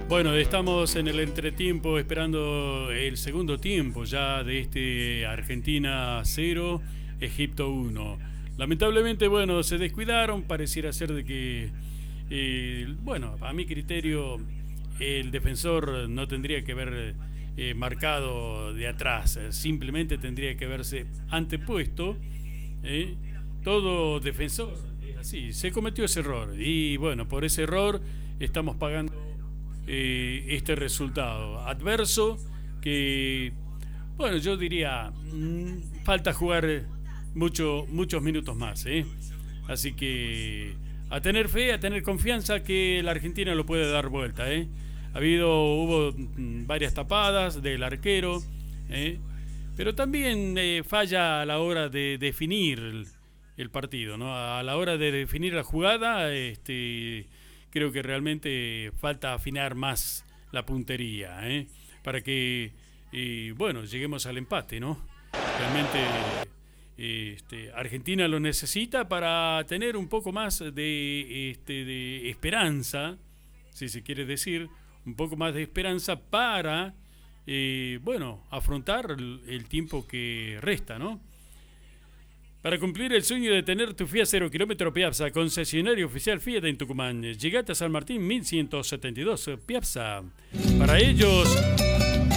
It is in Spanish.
Bueno, estamos en el entretiempo esperando el segundo tiempo ya de este Argentina 0, Egipto 1. Lamentablemente, bueno, se descuidaron, pareciera ser de que, bueno, a mi criterio, el defensor no tendría que haber marcado de atrás, simplemente tendría que haberse antepuesto. Todo defensor es así, se cometió ese error y bueno, por ese error estamos pagando este resultado adverso que, bueno, yo diría, falta jugar muchos minutos más, así que a tener fe, a tener confianza que la Argentina lo puede dar vuelta, hubo varias tapadas del arquero, pero también falla a la hora de definir el partido, ¿no? A la hora de definir la jugada, creo que realmente falta afinar más la puntería, para que, bueno, lleguemos al empate, ¿no? Realmente Argentina lo necesita para tener un poco más de esperanza, si se quiere decir, un poco más de esperanza para, bueno, afrontar el tiempo que resta, ¿no? Para cumplir el sueño de tener tu Fiat 0 kilómetro Piazza, concesionario oficial Fiat en Tucumán. Llegate a San Martín 1172, Piazza. Para ellos,